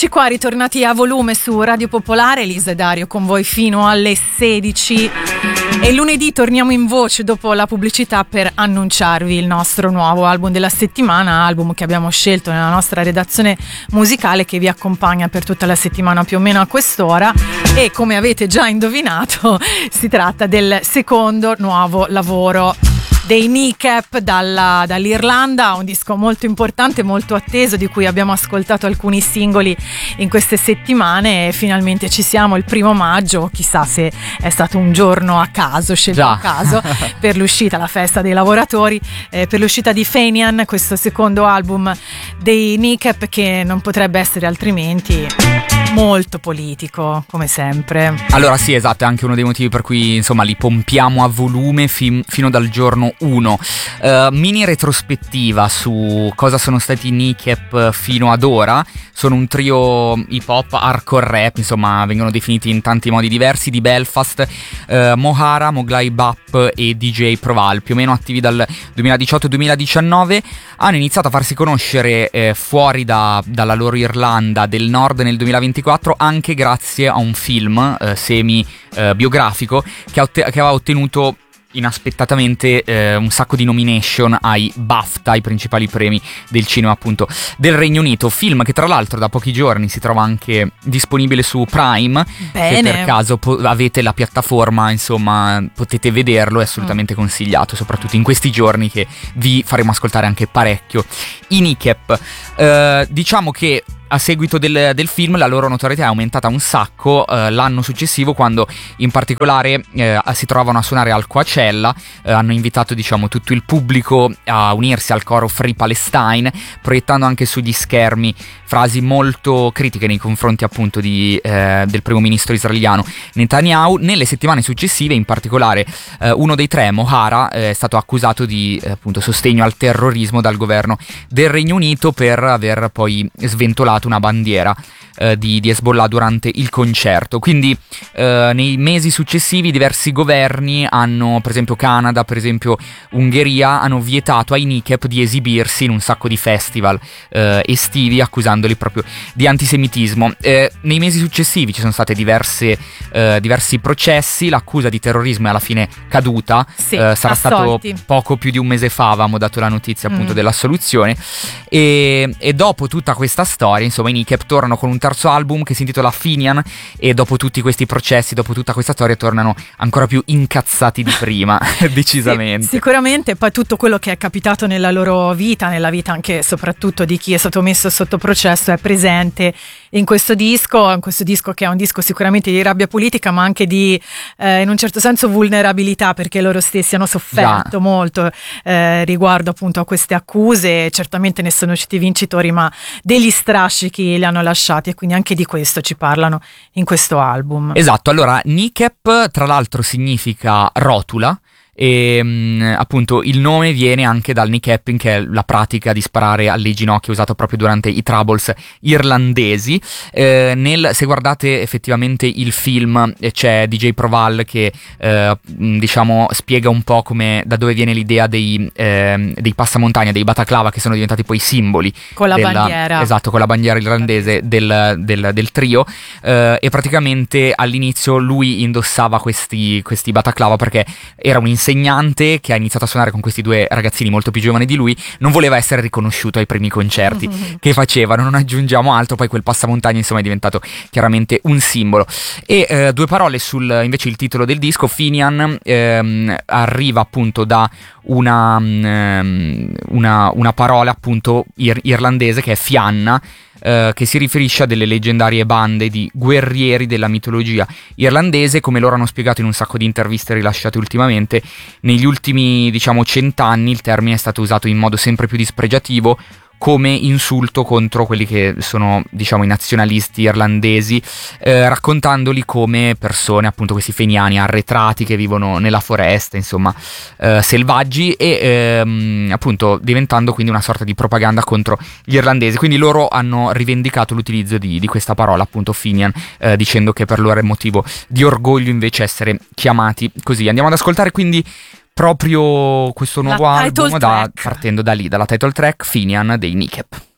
Eccoci qua, ritornati a volume su Radio Popolare. Lisa e Dario con voi fino alle 16 e lunedì torniamo in voce dopo la pubblicità per annunciarvi il nostro nuovo album della settimana, album che abbiamo scelto nella nostra redazione musicale, che vi accompagna per tutta la settimana più o meno a quest'ora, e come avete già indovinato si tratta del secondo nuovo lavoro dei Kneecap dall'Irlanda, un disco molto importante, molto atteso, di cui abbiamo ascoltato alcuni singoli in queste settimane, e finalmente ci siamo il 1 maggio, chissà se è stato un giorno a caso, scelto a caso, per l'uscita, la festa dei lavoratori, per l'uscita di Fenian, questo secondo album dei Kneecap, che non potrebbe essere altrimenti molto politico, come sempre. Allora sì, esatto, è anche uno dei motivi per cui insomma li pompiamo a volume fino dal giorno 1. Mini retrospettiva su cosa sono stati i Kneecap fino ad ora. Sono un trio hip hop, hardcore rap, insomma vengono definiti in tanti modi diversi, di Belfast, Mohara, Moglai Bap e DJ Proval, più o meno attivi dal 2018-2019. Hanno iniziato a farsi conoscere fuori dalla loro Irlanda del Nord nel 2024, anche grazie a un film semi biografico che aveva ottenuto inaspettatamente un sacco di nomination ai BAFTA, i principali premi del cinema appunto del Regno Unito. Film che tra l'altro da pochi giorni si trova anche disponibile su Prime. Bene. Se per caso avete la piattaforma, insomma potete vederlo, è assolutamente consigliato, soprattutto in questi giorni che vi faremo ascoltare anche parecchio i Kneecap. Diciamo che a seguito del film la loro notorietà è aumentata un sacco l'anno successivo, quando in particolare si trovavano a suonare al Coachella. Hanno invitato diciamo tutto il pubblico a unirsi al coro Free Palestine, proiettando anche sugli schermi frasi molto critiche nei confronti appunto del primo ministro israeliano Netanyahu. Nelle settimane successive in particolare uno dei tre, Mohara, è stato accusato di appunto sostegno al terrorismo dal governo del Regno Unito per aver poi sventolato una bandiera di Hezbollah durante il concerto. Quindi nei mesi successivi diversi governi hanno, per esempio Canada, per esempio Ungheria, hanno vietato ai Kneecap di esibirsi in un sacco di festival estivi, accusandoli proprio di antisemitismo. Nei mesi successivi ci sono state diversi processi, l'accusa di terrorismo è alla fine caduta. Sì, sarà assolti. stato poco più di un mese fa, avevamo dato la notizia appunto dell'assoluzione, e dopo tutta questa storia insomma i Kneecap tornano con un terzo album che si intitola Fenian, e dopo tutti questi processi, dopo tutta questa storia, tornano ancora più incazzati di prima. Decisamente. Sì, sicuramente. Poi tutto quello che è capitato nella loro vita, nella vita anche e soprattutto di chi è stato messo sotto processo, è presente in questo disco che è un disco sicuramente di rabbia politica, ma anche di in un certo senso vulnerabilità, perché loro stessi hanno sofferto molto riguardo appunto a queste accuse. Certamente ne sono usciti vincitori, ma degli strascichi li hanno lasciati, e quindi anche di questo ci parlano in questo album. Esatto. Allora Kneecap tra l'altro significa rotula, e appunto il nome viene anche dal kneecapping, che è la pratica di sparare alle ginocchia usato proprio durante i troubles irlandesi. Se guardate effettivamente il film c'è DJ Proval che diciamo spiega un po' da dove viene l'idea dei passamontagna, dei Bataclava, che sono diventati poi simboli con la bandiera. Esatto, con la bandiera irlandese del trio, e praticamente all'inizio lui indossava questi Bataclava perché era un insegnante che ha iniziato a suonare con questi due ragazzini molto più giovani di lui, non voleva essere riconosciuto ai primi concerti che facevano. Non aggiungiamo altro, poi quel passamontagna insomma è diventato chiaramente un simbolo. E due parole invece il titolo del disco, Fenian, arriva appunto da una parola appunto irlandese che è fianna, che si riferisce a delle leggendarie bande di guerrieri della mitologia irlandese. Come loro hanno spiegato in un sacco di interviste rilasciate ultimamente, negli ultimi 100 anni il termine è stato usato in modo sempre più dispregiativo, come insulto contro quelli che sono i nazionalisti irlandesi, raccontandoli come persone, appunto questi feniani arretrati che vivono nella foresta, insomma selvaggi, e appunto diventando quindi una sorta di propaganda contro gli irlandesi. Quindi loro hanno rivendicato l'utilizzo di questa parola, appunto Fenian, dicendo che per loro è motivo di orgoglio invece essere chiamati così. Andiamo ad ascoltare quindi proprio questo nuovo album partendo da lì, dalla title track Fenian dei Kneecap.